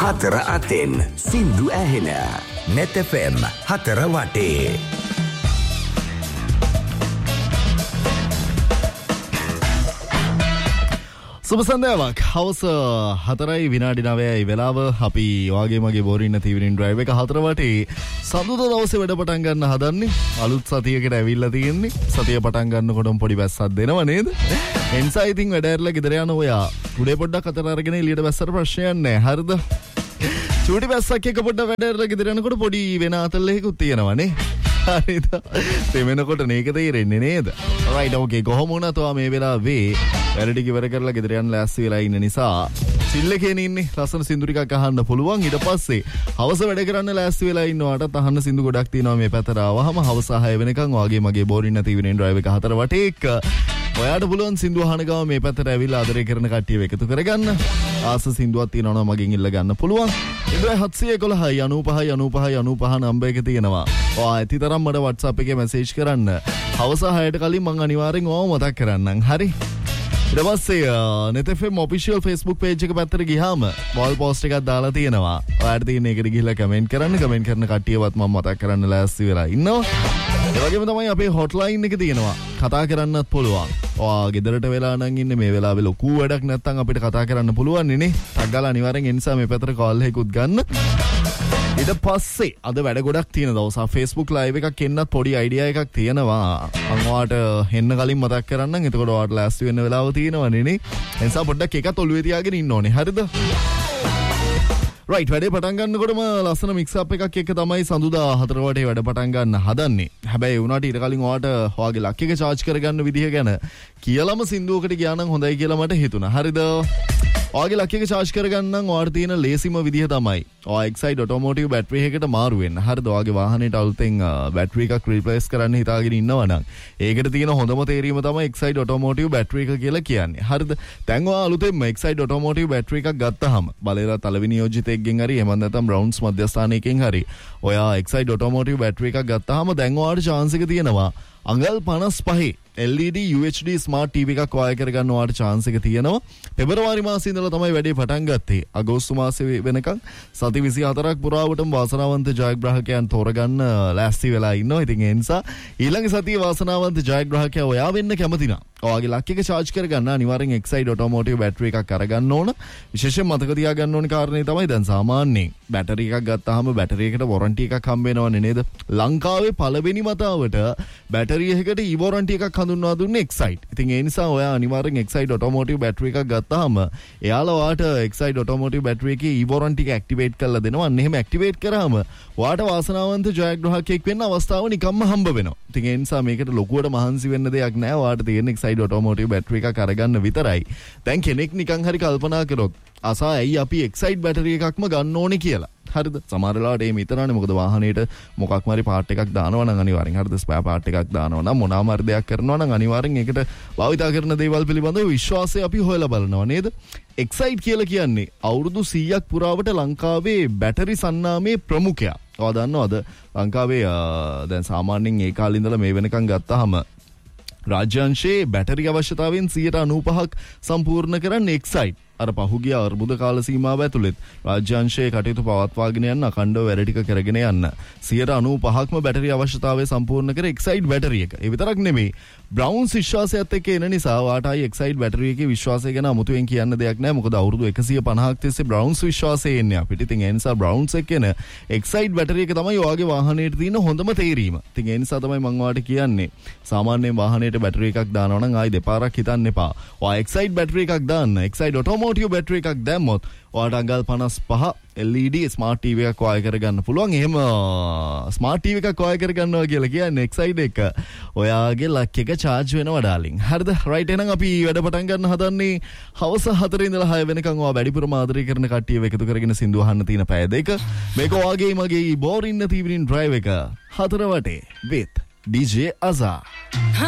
හතර අතෙන් සින්දු ඇහෙන net FM හතර වටේ. සුබ සන්ධ්‍යාවක්. හවස 4:09 වෙලාව. අපි වාගේ මගේ බෝරින්න තීවරින් ඩ්‍රයිව් එක හතර වටේ සඳුදා දවසේ වැඩ පටන් ගන්න හදන්නේ. අලුත් සතියකට ඇවිල්ලා තියෙන්නේ. සතිය පටන් ගන්නකොටම පොඩි වැස්සක් දෙනව නේද? එන්සා ඉතින් වැඩ ඇරලා ගෙදර යන ඔයා උඩේ පොඩ්ඩක් අතර අරගෙන එළියට වැස්සට ප්‍රශ්නයක් නැහැ. හරිද? චූටි වැස්සක් එක පොඩ්ඩක් වැඩ ඇරලා ගෙදර යනකොට පොඩි වෙන අතල්ලෙකුත් තියෙනවනේ. හරිද? තෙමෙනකොට මේක තේරෙන්නේ නේද? right okay කොහොම වුණත් ඔයා මේ වෙලාවේ වැඩ ටික ඉවර කරලා ගෙදර යන්න ලෑස්ති වෙලා ඉන්න නිසා සිල් එකේ ඉන්නේ ලස්සන සින්දු ටිකක් අහන්න පුළුවන්. ඊට පස්සේ හවස වැඩ කරන්න ලෑස්ති වෙලා ඉන්නවාට අහන්න සින්දු ගොඩක් තියෙනවා මේ පැත්තට ආවහම හවස 6 වෙනකන් වාගේ මගේ බෝරින් නැති ඉවනින් ඩ්‍රයිව් එක හතර වටේ එක ඔයාට පුළුවන් සින්දු අහන ගාම මේ පැත්තට ඇවිල්ලා ආදරය කරන කට්ටියව එකතු කරගන්න. ආස සින්දුවක් තියෙනවා නම් මගෙන් ඉල්ල ගන්න පුළුවන්. 711 95 95 95 නම්බර් එක තියෙනවා. ඔයා ඇති තරම් මට WhatsApp එකේ මැසේජ් කරන්න. හවස 6ට කලින් මම අනිවාර්යෙන් ඕව මතක් කරන්නම්. හරි. ඊට පස්සේ net FM official Facebook page එක පැත්තට ගියාම wall post එකක් දාලා තියෙනවා. ඔයාට තියෙන එකට ගිහිල්ලා කමෙන්ට් කරන්න. කමෙන්ට් කරන කට්ටියවත් මම මතක් කරන්න ලෑස්ති වෙලා ඉන්නවා. ඒ වගේම තමයි අපේ hotline එක තියෙනවා. කතා කරන්නත් පුළුවන්. ඔයා ගෙදරට වෙලා නම් ඉන්නේ මේ වෙලාවේ ලොකු වැඩක් නැත්නම් අපිට කතා කරන්න පුළුවන් නේ. ටක් ගාලා අනිවාර්යෙන් ඒ නිසා මේ පැත්තට call එකකුත් ගන්න. ඊට පස්සේ අද වැඩ ගොඩක් තියෙන දවස්. Facebook live එකක් එන්නත් පොඩි idea එකක් තියෙනවා. මම ඔයාට එන්න කලින් මතක් කරන්නම්. එතකොට ඔයාට ලෑස්ති වෙන්න වෙලාව තියෙනවනේ නේ. ඒ නිසා පොඩ්ඩක් එකත් ඔළුවේ තියාගෙන ඉන්න ඕනේ. හරිද? right වැඩේ පටන් ගන්නකොටම ලස්සන mix up එකක් එක තමයි සඳුදා 4 වටේ වැඩ පටන් ගන්න හදන්නේ. හැබැයි උනාට ඊට කලින් ඔයාට ඔයාගේ ලක් එක charge කරගන්න විදිහ ගැන කියලාම සින්දුවකට ගියා නම් හොඳයි කියලා මට හිතුණා. හරිද? ඔයාගේ ලක් එක charge කරගන්න ඔයාට තියෙන ලේසිම විදිහ තමයි ඔයා Excite automotive battery එකකට මාරු වෙන්න. හරිද? ඔයාගේ වාහනේට අලුතෙන් battery එකක් replace කරන්න හිතාගෙන ඉන්නවා නම් ඒකට තියෙන හොඳම තේරීම තමයි Excite automotive battery එක කියලා කියන්නේ. හරිද? දැන් ඔයා අලුතෙන්ම Excite automotive battery එකක් ගත්තාම බලේලා තලවිනි යෝජිතයෙක්ගෙන් හරි එහෙම නැත්නම් Browns මධ්‍යස්ථානයකින් හරි ඔයා Excite automotive battery එකක් ගත්තාම දැන් ඔයාට chance එක තියෙනවා අඟල් 55 LED UHD smart TV එකක් වාය කරගන්න ඔයාට chance එක තියෙනවා. පෙබරවාරි මාසයේ ඉඳලා තමයි වැඩේ පටන් ගත්තේ. අගෝස්තු මාසයේ වෙනකන් සති 24ක් පුරාවටම වාසනාවන්ත ජයග්‍රාහකයන් තෝරගන්න ලෑස්ති වෙලා ඉන්නවා. ඉතින් ඒ නිසා ඊළඟ සතියේ වාසනාවන්ත ජයග්‍රාහකයා ඔයා වෙන්න කැමති නම් ඔයාගේ ලක් එක charge කරගන්න අනිවාර්යෙන් Excite automotive battery එකක් අරගන්න ඕන. විශේෂයෙන් මතක තියාගන්න ඕනේ කාරණේ තමයි දැන් සාමාන්‍යයෙන් බැටරි එකක් ගත්තාම බැටරි එකට warranty එකක් හම්බ වෙනවනේ නේද? ලංකාවේ පළවෙනි වතාවට බැටරි එකකට e-warranty එකක් හඳුන්වා දුන්නේ Excite. ඉතින් ඒ නිසා ඔයා අනිවාර්යෙන් Excite automotive battery එකක් ගත්තාම එයාලා ඔයාට Excite automotive battery එකේ e-warranty එක activate කරලා දෙනවා. අන්න එහෙම activate කරාම ඔයාට වාසනාවන්ත ජයග්‍රාහකයෙක් වෙන්න අවස්ථාව නිකම්ම හම්බ වෙනවා. ඉතින් ඒ නිසා මේකට ලොකුවට මහන්සි වෙන්න දෙයක් නැහැ. ඔයාට තියෙන Excite automotive battery එකක් අරගන්න විතරයි. දැන් කෙනෙක් නිකන් හරි කල්පනා කරොත් අසා ඇයි අපි Excite battery එකක්ම ගන්න ඕනේ කියලා. හරිද? සමහර වෙලාවට මේ හිතනවානේ මොකද වාහනේට මොකක්ම හරි පාර්ට් එකක් දානවා නම් අනිවාර්යෙන් හරිද ස්පෙයා පාර්ට් එකක් දානවා නම් මොනවාම හරි දෙයක් කරනවා නම් අනිවාර්යෙන් ඒකට භාවිතා කරන දේවල් පිළිබඳව විශ්වාසය අපි හොයලා බලනවා නේද? Excite කියලා කියන්නේ අවුරුදු 100ක් පුරාවට ලංකාවේ බැටරි සන්නාමේ ප්‍රමුඛයා. ඔයා දන්නවද? ලංකාවේ දැන් සාමාන්‍යයෙන් ඒ කාලේ ඉඳලා මේ වෙනකන් ගත්තාම රාජ්‍යාංශයේ බැටරි අවශ්‍යතාවයෙන් 95% සම්පූර්ණ කරන්න Excite අර පහුගිය අර්බුද කාල සීමාව ඇතුළත රාජ්‍යාංශයේ කටයුතු පවත්වාගෙන යන්න අඛණ්ඩව වැඩ ටික කරගෙන යන්න 95%ක්ම බැටරි අවශ්‍යතාවය සම්පූර්ණ කර Excite බැටරි එක. ඒ විතරක් නෙමෙයි Browns විශ්වාසයත් එක්ක එන නිසා වාට ආයි Excite බැටරි එකේ විශ්වාසය ගැන අමුතුවෙන් කියන්න දෙයක් නැහැ. මොකද අවුරුදු 150ක් තිස්සේ Browns විශ්වාසය එන්නේ අපිට. ඉතින් ඒ නිසා Browns එක්ක එන Excite බැටරි එක තමයි ඔයාගේ වාහනේට තියෙන හොඳම තේරීම. ඉතින් ඒ නිසා තමයි මම ඔයාලට කියන්නේ සාමාන්‍යයෙන් වාහනේට බැටරි එකක් දානවා නම් ආයි දෙපාරක් හිතන්න එපා. ඔයා Excite බැටරි එකක් දාන්න. Excite automotive battery එකක් දැම්මොත් ඔයාට අඟල් 55 LED smart TV එකක් වාය කරගන්න පුළුවන්. එහෙම smart TV එකක් වාය කරගන්නවා කියලා කියන්නේ Excite එක ඔයාගේ ලක් එක charge වෙනවා ඩාර්ලින්. හරිද? right එහෙනම් අපි වැඩ පටන් ගන්න හදන්නේ හවස 4 ඉඳලා 6 වෙනකන් ඔයා වැඩිපුරම ආදරය කරන කට්ටියව එකතු කරගෙන සින්දු අහන්න තියෙන පැය දෙක. මේක ඔයාගේ මගේ බෝරින්න තීවරින් drive එක හතර වටේ with DJ Azza.